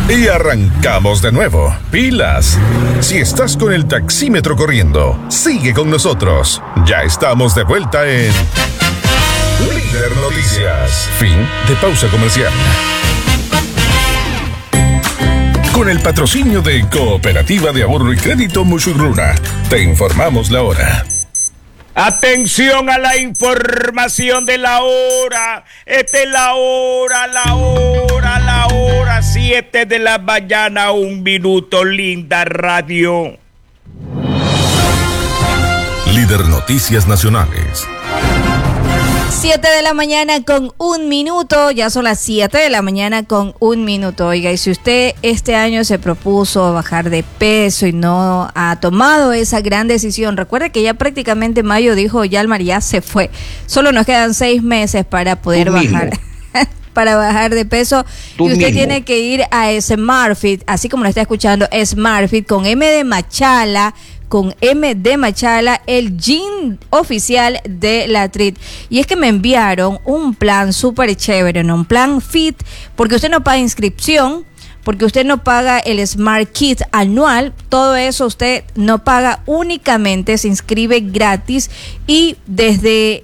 Y arrancamos de nuevo. Pilas. Si estás con el taxímetro corriendo, sigue con nosotros. Ya estamos de vuelta en Líder Noticias. Fin de pausa comercial. Con el patrocinio de Cooperativa de Ahorro y Crédito Musurruna, te informamos la hora. Atención a la información de la hora. Esta es la hora, 7 de la mañana, 1 minuto, linda radio. Líder Noticias Nacionales. 7 de la mañana con 1 minuto, ya son las 7 de la mañana con 1 minuto. Oiga, y si usted este año se propuso bajar de peso y no ha tomado esa gran decisión, recuerde que ya prácticamente mayo, dijo Yalmar, ya se fue. Solo nos quedan 6 meses para poder bajar. Para bajar de peso. Y usted tiene que ir a SmartFit, así como lo está escuchando, SmartFit con M de Machala, el gym oficial de la TRIT. Y es que me enviaron un plan súper chévere, ¿no? Un plan fit, porque usted no paga inscripción, porque usted no paga el Smart Kit anual, todo eso usted no paga, únicamente se inscribe gratis y desde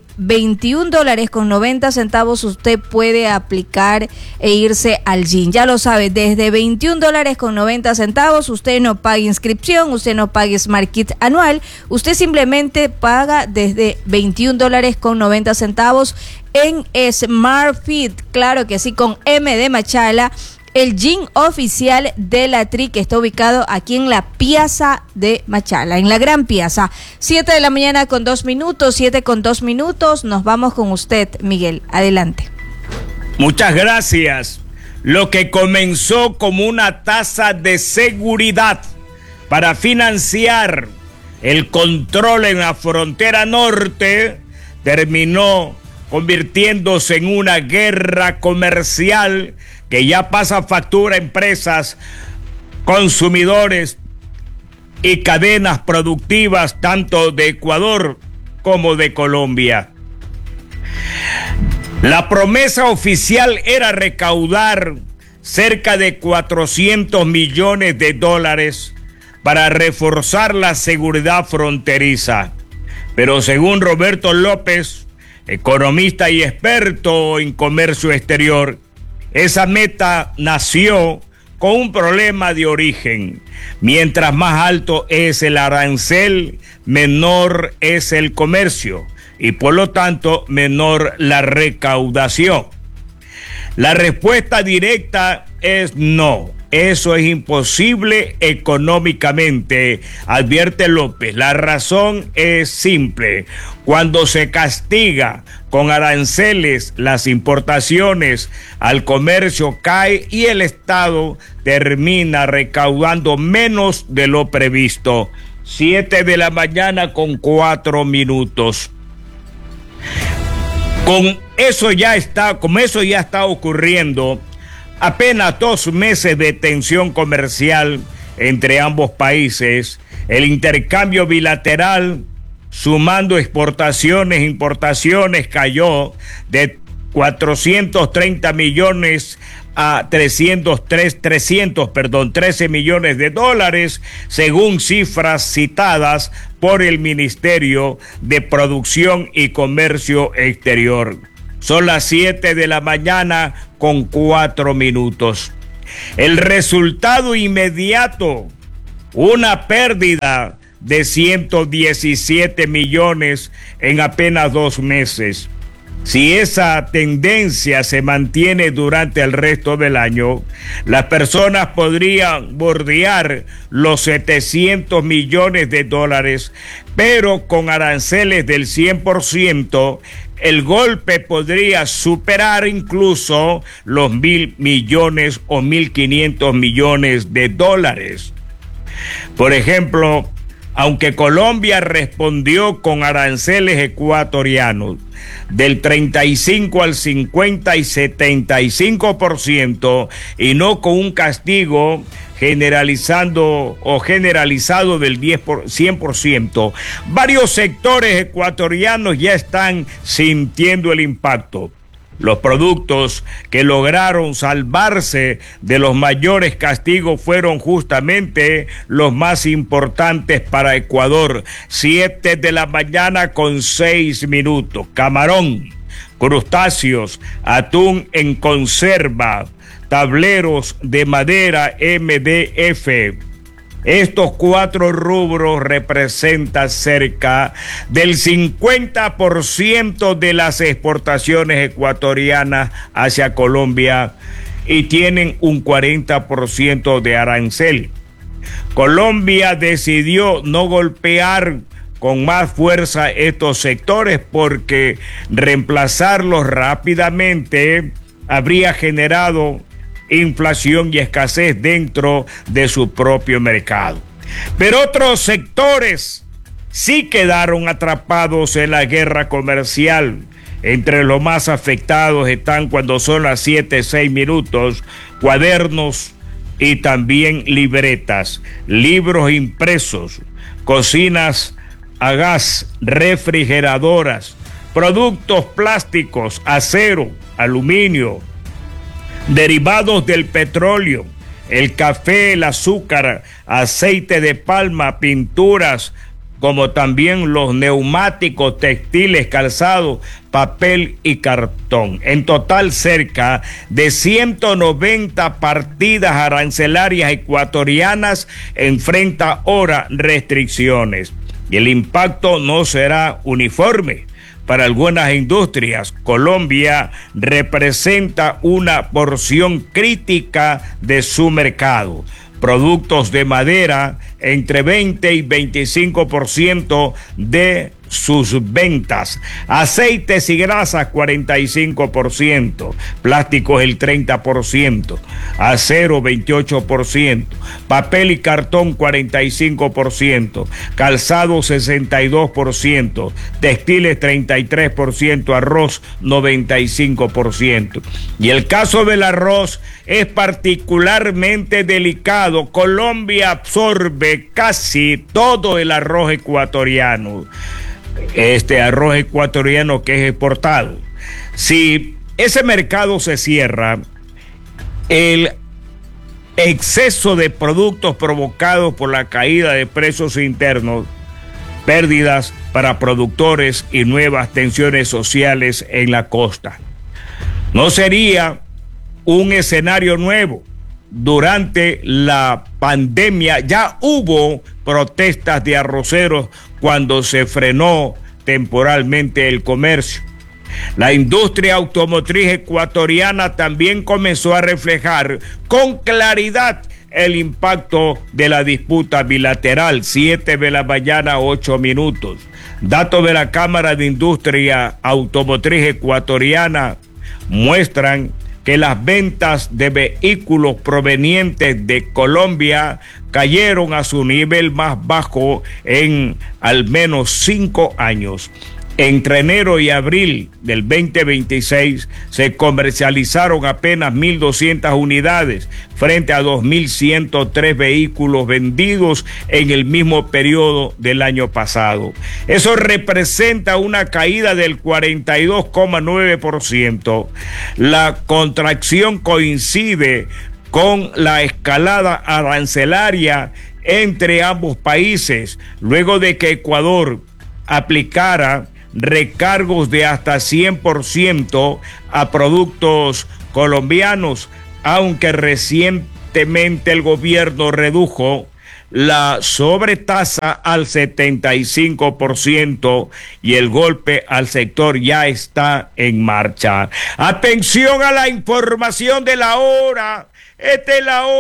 $21.90 usted puede aplicar e irse al gym. Ya lo sabe, desde $21.90 usted no paga inscripción, usted no paga Smart Kit anual, usted simplemente paga desde $21.90 en SmartFit, claro que sí, con M de Machala, el gym oficial de la TRI, que está ubicado aquí en la Piazza de Machala, en la Gran Piazza. 7 de la mañana con 2 minutos, 7 con 2 minutos. Nos vamos con usted, Miguel. Adelante. Muchas gracias. Lo que comenzó como una tasa de seguridad para financiar el control en la frontera norte terminó convirtiéndose en una guerra comercial que ya pasa factura a empresas, consumidores y cadenas productivas tanto de Ecuador como de Colombia. La promesa oficial era recaudar cerca de $400 millones para reforzar la seguridad fronteriza. Pero según Roberto López, economista y experto en comercio exterior, esa meta nació con un problema de origen. Mientras más alto es el arancel, menor es el comercio y por lo tanto menor la recaudación. La respuesta directa es no. Eso es imposible económicamente, advierte López. La razón es simple. Cuando se castiga con aranceles las importaciones, al comercio cae y el Estado termina recaudando menos de lo previsto. 7 de la mañana con 4 minutos. Como eso ya está ocurriendo, apenas 2 meses de tensión comercial entre ambos países, el intercambio bilateral, sumando exportaciones e importaciones, cayó de 430 millones a 13 millones de dólares, según cifras citadas por el Ministerio de Producción y Comercio Exterior. Son las 7 de la mañana con 4 minutos. El resultado inmediato, una pérdida de 117 millones en apenas 2 meses. Si esa tendencia se mantiene durante el resto del año, las personas podrían bordear los 700 millones de dólares, pero con aranceles del 100%, el golpe podría superar incluso los 1.000 millones o 1.500 millones de dólares. Por ejemplo, aunque Colombia respondió con aranceles ecuatorianos del 35 al 50 y 75% y no con un castigo generalizado del 100%, varios sectores ecuatorianos ya están sintiendo el impacto. Los productos que lograron salvarse de los mayores castigos fueron justamente los más importantes para Ecuador. 7 de la mañana con 6 minutos. Camarón, crustáceos, atún en conserva, tableros de madera MDF. Estos 4 rubros representan cerca del 50% de las exportaciones ecuatorianas hacia Colombia y tienen un 40% de arancel. Colombia decidió no golpear con más fuerza estos sectores porque reemplazarlos rápidamente habría generado inflación y escasez dentro de su propio mercado. Pero otros sectores sí quedaron atrapados en la guerra comercial. Entre los más afectados están, cuando son las 7:06 minutos, cuadernos y también libretas, libros impresos, cocinas a gas, refrigeradoras, productos plásticos, acero, aluminio, derivados del petróleo, el café, el azúcar, aceite de palma, pinturas, como también los neumáticos, textiles, calzado, papel y cartón. En total, cerca de 190 partidas arancelarias ecuatorianas enfrenta ahora restricciones. Y el impacto no será uniforme. Para algunas industrias, Colombia representa una porción crítica de su mercado. Productos de madera, entre 20 y 25% de sus ventas. Aceites y grasas, 45%. Plásticos, el 30%. Acero, 28%. Papel y cartón, 45%. Calzado, 62%. Textiles, 33%. Arroz, 95%. Y el caso del arroz es particularmente delicado. Colombia absorbe casi todo el arroz ecuatoriano. Este arroz ecuatoriano que es exportado. Si ese mercado se cierra, el exceso de productos provocados por la caída de precios internos, pérdidas para productores y nuevas tensiones sociales en la costa. No sería un escenario nuevo. Durante la pandemia ya hubo protestas de arroceros cuando se frenó temporalmente el comercio. La industria automotriz ecuatoriana también comenzó a reflejar con claridad el impacto de la disputa bilateral. 7 de la mañana, 8 minutos. Datos de la Cámara de Industria Automotriz Ecuatoriana muestran que las ventas de vehículos provenientes de Colombia cayeron a su nivel más bajo en al menos 5 años. Entre enero y abril del 2026 se comercializaron apenas 1.200 unidades frente a 2.103 vehículos vendidos en el mismo periodo del año pasado. Eso representa una caída del 42,9%. La contracción coincide con la escalada arancelaria entre ambos países, luego de que Ecuador aplicara recargos de hasta 100% a productos colombianos, aunque recientemente el gobierno redujo la sobretasa al 75% y el golpe al sector ya está en marcha. Atención a la información de la hora. Esta es la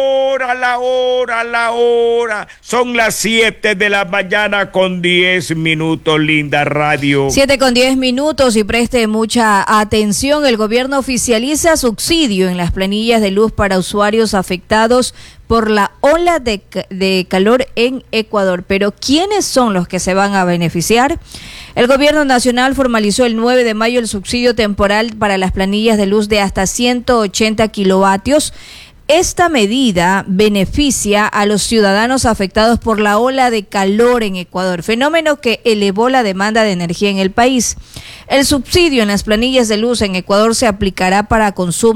hora. Son las 7 de la mañana con 10 minutos, linda radio. 7 con 10 minutos y preste mucha atención. El gobierno oficializa subsidio en las planillas de luz para usuarios afectados por la ola de calor en Ecuador. Pero ¿quiénes son los que se van a beneficiar? El gobierno nacional formalizó el 9 de mayo el subsidio temporal para las planillas de luz de hasta 180 kilovatios Esta medida beneficia a los ciudadanos afectados por la ola de calor en Ecuador, fenómeno que elevó la demanda de energía en el país. El subsidio en las planillas de luz en Ecuador se aplicará para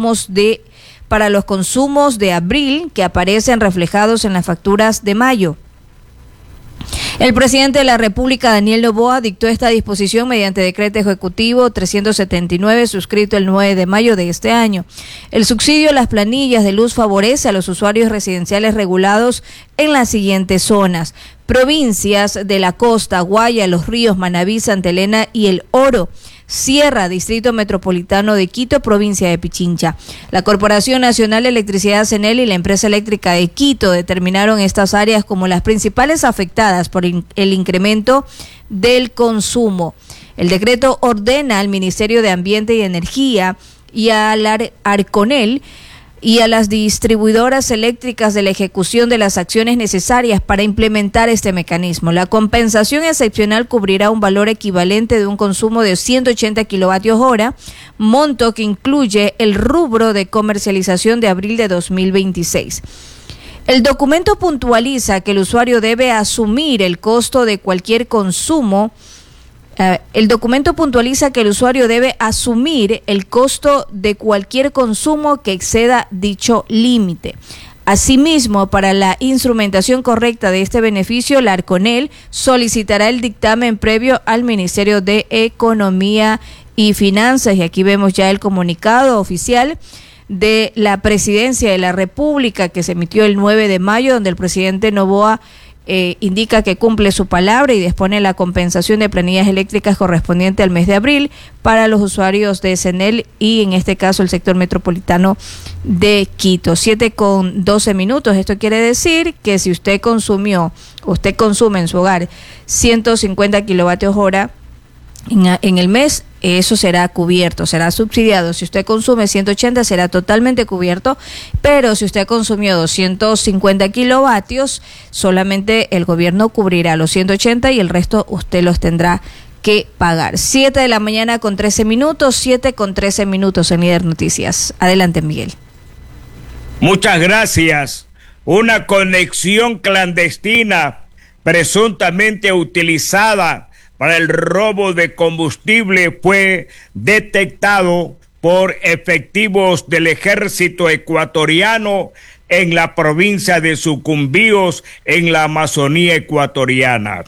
los consumos de abril que aparecen reflejados en las facturas de mayo. El presidente de la República, Daniel Noboa, dictó esta disposición mediante decreto ejecutivo 379, suscrito el 9 de mayo de este año. El subsidio a las planillas de luz favorece a los usuarios residenciales regulados en las siguientes zonas: provincias de la costa, Guaya, Los Ríos, Manabí, Santa Elena y El Oro; Sierra, Distrito Metropolitano de Quito, provincia de Pichincha. La Corporación Nacional de Electricidad CENEL y la Empresa Eléctrica de Quito determinaron estas áreas como las principales afectadas por el incremento del consumo. El decreto ordena al Ministerio de Ambiente y Energía y al Arconel y a las distribuidoras eléctricas de la ejecución de las acciones necesarias para implementar este mecanismo. La compensación excepcional cubrirá un valor equivalente de un consumo de 180 kilovatios hora, monto que incluye el rubro de comercialización de abril de 2026. El documento puntualiza que el usuario debe asumir el costo de cualquier consumo. El documento puntualiza que el usuario debe asumir el costo de cualquier consumo que exceda dicho límite. Asimismo, para la instrumentación correcta de este beneficio, la Arconel solicitará el dictamen previo al Ministerio de Economía y Finanzas. Y aquí vemos ya el comunicado oficial de la Presidencia de la República que se emitió el 9 de mayo, donde el presidente Noboa indica que cumple su palabra y dispone la compensación de planillas eléctricas correspondiente al mes de abril para los usuarios de CENEL y en este caso el sector metropolitano de Quito. 7:12. Esto quiere decir que si usted consume en su hogar 150 kilovatios hora en el mes, eso será cubierto, será subsidiado. Si usted consume 180 será totalmente cubierto, pero si usted consumió 250 kilovatios, solamente el gobierno cubrirá los 180 y el resto usted los tendrá que pagar. 7:13 a.m, 7:13 en Líder Noticias. Adelante, Miguel. Muchas gracias. Una conexión clandestina presuntamente utilizada para el robo de combustible fue detectado por efectivos del ejército ecuatoriano en la provincia de Sucumbíos, en la Amazonía ecuatoriana.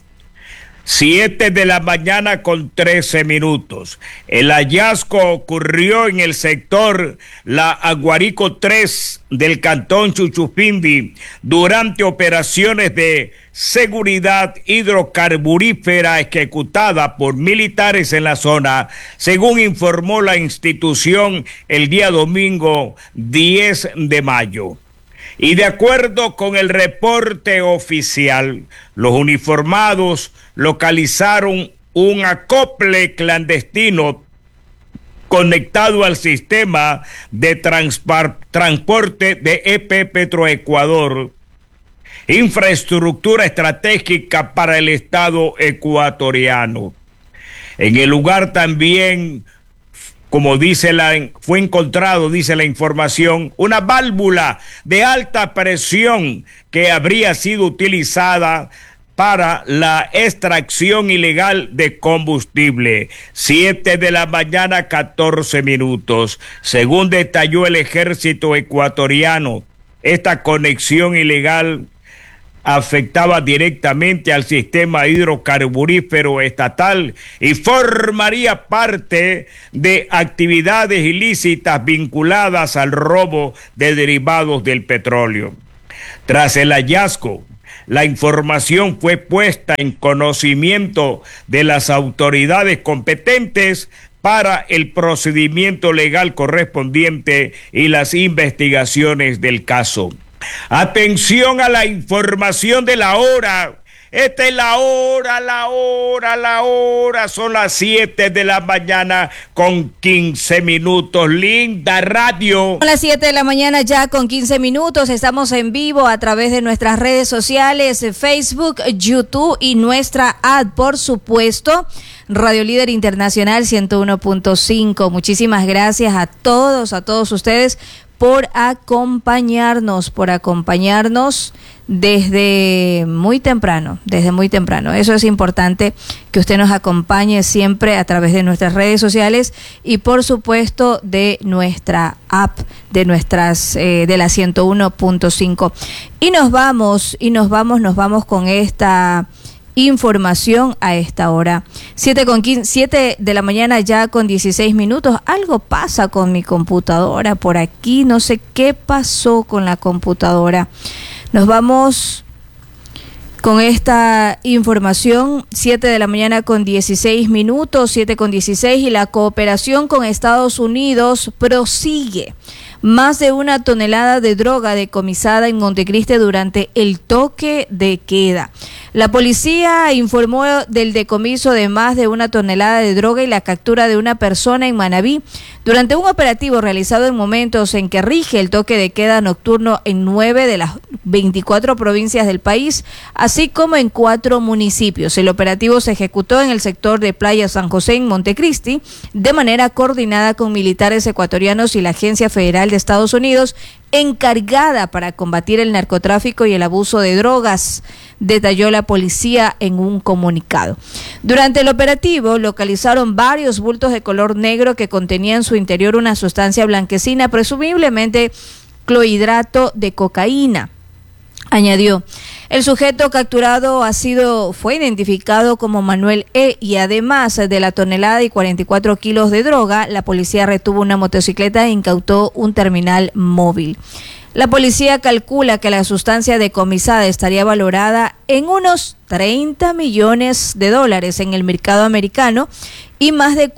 7:13 a.m. El hallazgo ocurrió en el sector La Aguarico 3 del cantón Chuchupindi durante operaciones de seguridad hidrocarburífera ejecutada por militares en la zona, según informó la institución el día domingo 10 de mayo. Y de acuerdo con el reporte oficial, los uniformados localizaron un acople clandestino conectado al sistema de transporte de EP Petroecuador, infraestructura estratégica para el Estado ecuatoriano. En el lugar también, como fue encontrado, dice la información, una válvula de alta presión que habría sido utilizada para la extracción ilegal de combustible. 7:14 a.m. Según detalló el ejército ecuatoriano, esta conexión ilegal afectaba directamente al sistema hidrocarburífero estatal y formaría parte de actividades ilícitas vinculadas al robo de derivados del petróleo. Tras el hallazgo, la información fue puesta en conocimiento de las autoridades competentes para el procedimiento legal correspondiente y las investigaciones del caso. Atención a la información de la hora. Esta es la hora. Son las 7:15 a.m. Linda Radio. Son las 7:00 ya con 15 minutos. Estamos en vivo a través de nuestras redes sociales, Facebook, YouTube y nuestra app, por supuesto. Radio Líder Internacional 101.5. Muchísimas gracias a todos ustedes por acompañarnos desde muy temprano. Eso es importante, que usted nos acompañe siempre a través de nuestras redes sociales y por supuesto de nuestra app, de la 101.5. Y nos vamos con esta información a esta hora. 7 de la mañana ya con 16 minutos. Algo pasa con mi computadora por aquí, no sé qué pasó con la computadora. Nos vamos con esta información. 7 de la mañana con 16 minutos, 7 con 16, y la cooperación con Estados Unidos prosigue. Más de 1 tonelada de droga decomisada en Montecristi durante el toque de queda. La policía informó del decomiso de más de 1 tonelada de droga y la captura de una persona en Manabí durante un operativo realizado en momentos en que rige el toque de queda nocturno en 9 de las 24 provincias del país, así como en 4 municipios. El operativo se ejecutó en el sector de Playa San José en Montecristi de manera coordinada con militares ecuatorianos y la Agencia Federal de Estados Unidos encargada para combatir el narcotráfico y el abuso de drogas, detalló la policía en un comunicado. Durante el operativo localizaron varios bultos de color negro que contenían en su interior una sustancia blanquecina, presumiblemente clorhidrato de cocaína. Añadió, el sujeto capturado fue identificado como Manuel E. y además de la tonelada y 44 kilos de droga, la policía retuvo una motocicleta e incautó un terminal móvil. La policía calcula que la sustancia decomisada estaría valorada en unos 30 millones de dólares en el mercado americano y más de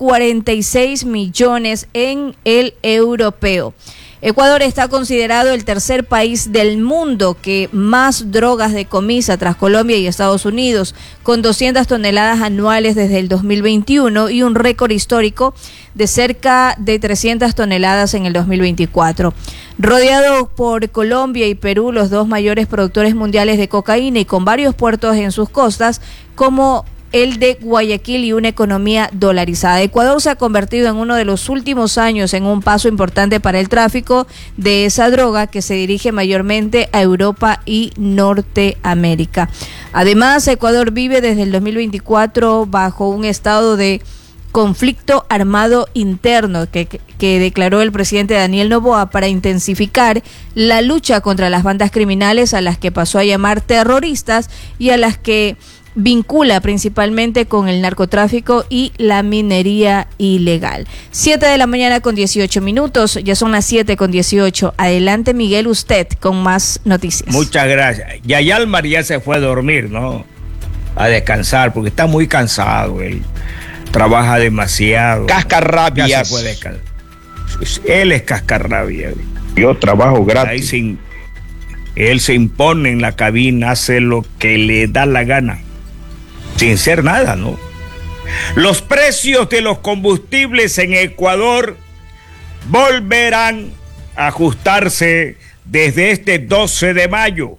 46 millones en el europeo. Ecuador está considerado el tercer país del mundo que más drogas decomisa tras Colombia y Estados Unidos, con 200 toneladas anuales desde el 2021 y un récord histórico de cerca de 300 toneladas en el 2024. Rodeado por Colombia y Perú, los dos mayores productores mundiales de cocaína y con varios puertos en sus costas, como el de Guayaquil y una economía dolarizada. Ecuador se ha convertido en uno de los últimos años en un paso importante para el tráfico de esa droga que se dirige mayormente a Europa y Norteamérica. Además, Ecuador vive desde el 2024 bajo un estado de conflicto armado interno que declaró el presidente Daniel Noboa para intensificar la lucha contra las bandas criminales a las que pasó a llamar terroristas y a las que vincula principalmente con el narcotráfico y la minería ilegal. 7 de la mañana con 18 minutos, ya son las 7 con 18. Adelante, Miguel, usted con más noticias. Muchas gracias. Yayalmar ya se fue a dormir, ¿no? A descansar, porque está muy cansado. Él trabaja demasiado. Cascarrabias. Ya se fue a descansar. Él es cascarrabia. Yo trabajo gratis. Él se impone en la cabina, hace lo que le da la gana, sin ser nada, ¿no? Los precios de los combustibles en Ecuador volverán a ajustarse desde este 12 de mayo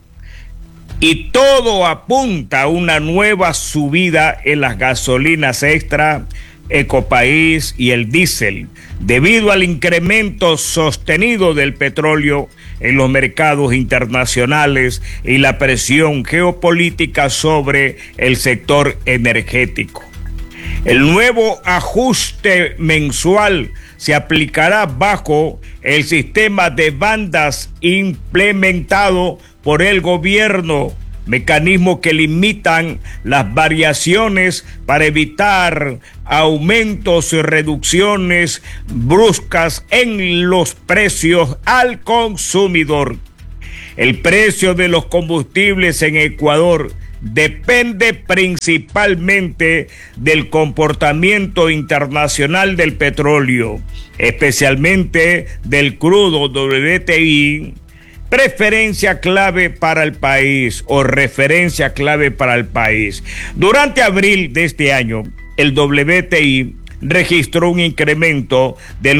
y todo apunta a una nueva subida en las gasolinas extra, Ecopaís y el diésel, debido al incremento sostenido del petróleo en los mercados internacionales y la presión geopolítica sobre el sector energético. El nuevo ajuste mensual se aplicará bajo el sistema de bandas implementado por el gobierno, mecanismos que limitan las variaciones para evitar aumentos y reducciones bruscas en los precios al consumidor. El precio de los combustibles en Ecuador depende principalmente del comportamiento internacional del petróleo, especialmente del crudo WTI, preferencia clave para el país o referencia clave para el país. Durante abril de este año, el WTI registró un incremento del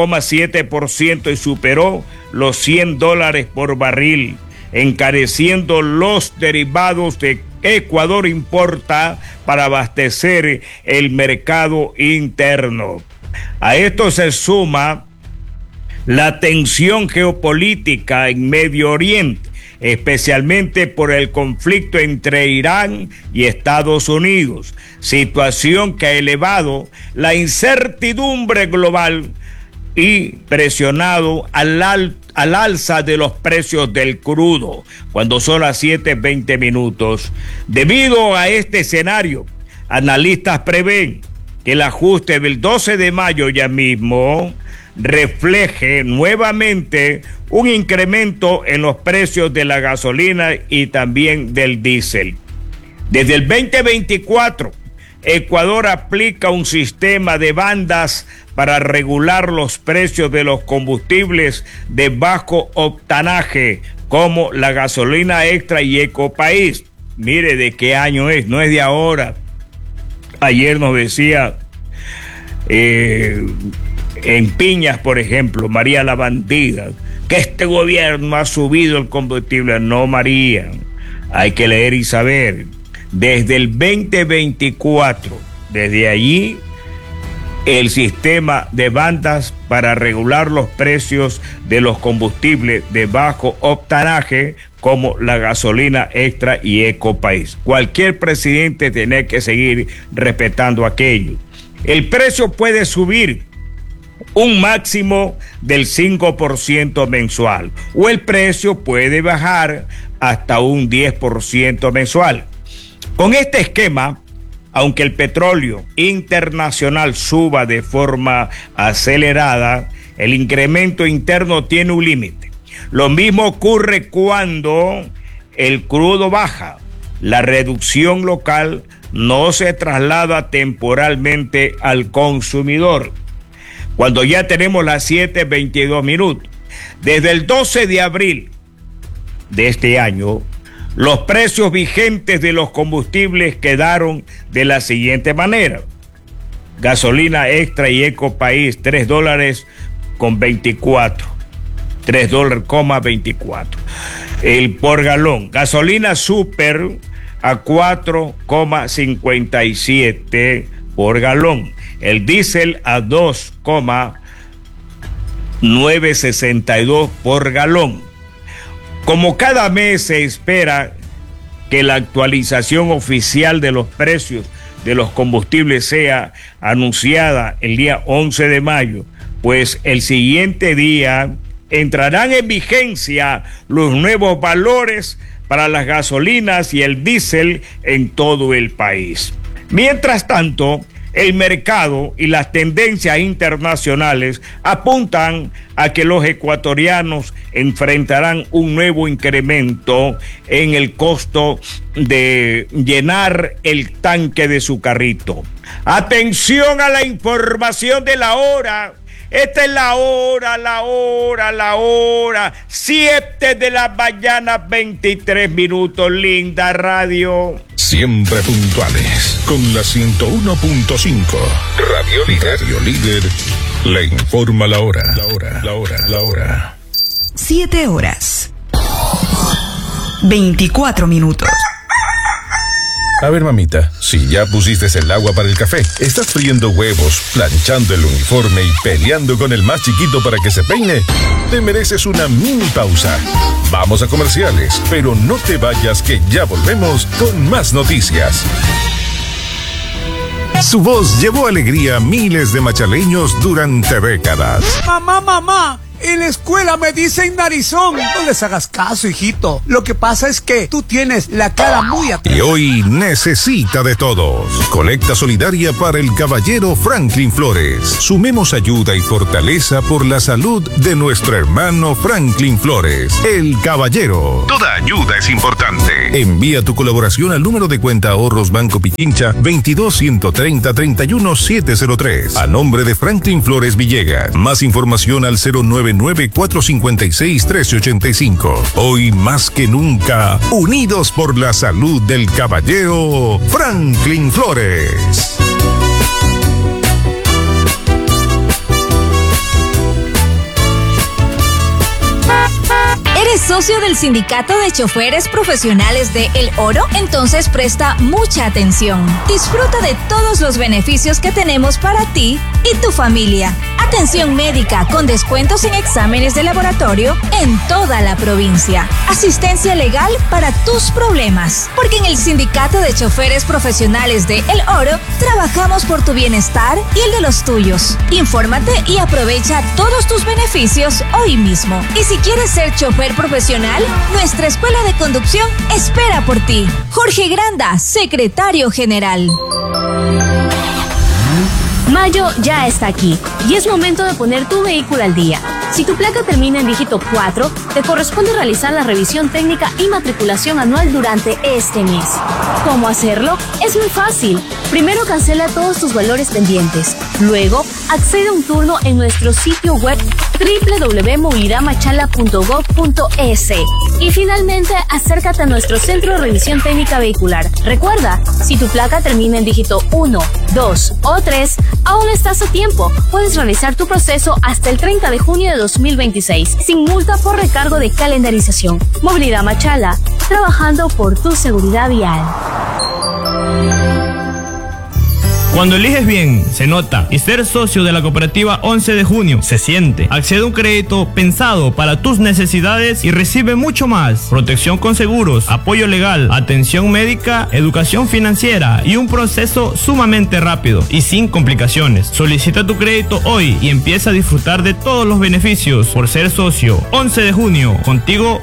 9,7% y superó los $100 por barril, encareciendo los derivados que Ecuador importa para abastecer el mercado interno. A esto se suma la tensión geopolítica en Medio Oriente, especialmente por el conflicto entre Irán y Estados Unidos, situación que ha elevado la incertidumbre global y presionado al alza de los precios del crudo, cuando son las 7:20. Debido a este escenario, analistas prevén que el ajuste del 12 de mayo ya mismo refleje nuevamente un incremento en los precios de la gasolina y también del diésel. Desde el 2024, Ecuador aplica un sistema de bandas para regular los precios de los combustibles de bajo octanaje, como la gasolina extra y Ecopaís. Mire de qué año es, no es de ahora. Ayer nos decía en Piñas, por ejemplo, María la Bandida, que este gobierno ha subido el combustible. No, María, hay que leer y saber. Desde el 2024, desde allí, el sistema de bandas para regular los precios de los combustibles de bajo octanaje, como la gasolina extra y Ecopaís. Cualquier presidente tiene que seguir respetando aquello. El precio puede subir un máximo del 5% mensual, o el precio puede bajar hasta un 10% mensual. Con este esquema, aunque el petróleo internacional suba de forma acelerada, el incremento interno tiene un límite. Lo mismo ocurre cuando el crudo baja. La reducción local no se traslada temporalmente al consumidor. Cuando ya tenemos las 7:22, desde el 12 de abril de este año, los precios vigentes de los combustibles quedaron de la siguiente manera: gasolina extra y Ecopaís, $3.24, $3.24 el por galón. Gasolina super a 4.57 por galón. El diésel a 2.962 por galón. Como cada mes se espera que la actualización oficial de los precios de los combustibles sea anunciada el día 11 de mayo, pues el siguiente día entrarán en vigencia los nuevos valores para las gasolinas y el diésel en todo el país. Mientras tanto, el mercado y las tendencias internacionales apuntan a que los ecuatorianos enfrentarán un nuevo incremento en el costo de llenar el tanque de su carrito. Atención a la información de la hora. Esta es la hora, 7 de la mañana, 23 minutos, linda radio. Siempre puntuales, con la 101.5. Radio Líder le informa la hora. 7 horas, 24 minutos. A ver, mamita, si ya pusiste el agua para el café, estás friendo huevos, planchando el uniforme y peleando con el más chiquito para que se peine, te mereces una mini pausa. Vamos a comerciales, pero no te vayas, que ya volvemos con más noticias. Su voz llevó alegría a miles de machaleños durante décadas. Mamá, en la escuela me dicen narizón. No les hagas caso, hijito. Lo que pasa es que tú tienes la cara muy atrás. Y hoy necesita de todos. Colecta solidaria para el caballero Franklin Flores. Sumemos ayuda y fortaleza por la salud de nuestro hermano Franklin Flores, el caballero. Toda ayuda es importante. Envía tu colaboración al número de cuenta ahorros Banco Pichincha 22-130-31-703 a nombre de Franklin Flores Villegas. Más información al 099-456-1385. Hoy más que nunca, unidos por la salud del caballero Franklin Flores. socio del Sindicato de Choferes Profesionales de El Oro? Entonces presta mucha atención. Disfruta de todos los beneficios que tenemos para ti y tu familia. Atención médica con descuentos en exámenes de laboratorio en toda la provincia. Asistencia legal para tus problemas. Porque en el Sindicato de Choferes Profesionales de El Oro trabajamos por tu bienestar y el de los tuyos. Infórmate y aprovecha todos tus beneficios hoy mismo. Y si quieres ser chofer profesional, nuestra escuela de conducción espera por ti. Jorge Granda, secretario general. Mayo ya está aquí y es momento de poner tu vehículo al día. Si tu placa termina en dígito 4, te corresponde realizar la revisión técnica y matriculación anual durante este mes. ¿Cómo hacerlo? Es muy fácil. Primero cancela todos tus valores pendientes. Luego, accede a un turno en nuestro sitio web www.movilidadmachala.gov.es y finalmente acércate a nuestro centro de revisión técnica vehicular. Recuerda, si tu placa termina en dígito 1, 2 o 3, aún estás a tiempo. Puedes realizar tu proceso hasta el 30 de junio de 2026, sin multa por recargo de calendarización. Movilidad Machala, trabajando por tu seguridad vial. Cuando eliges bien, se nota. Y ser socio de la cooperativa 11 de junio se siente. Accede a un crédito pensado para tus necesidades y recibe mucho más. Protección con seguros, apoyo legal, atención médica, educación financiera y un proceso sumamente rápido y sin complicaciones. Solicita tu crédito hoy y empieza a disfrutar de todos los beneficios por ser socio. 11 de junio, contigo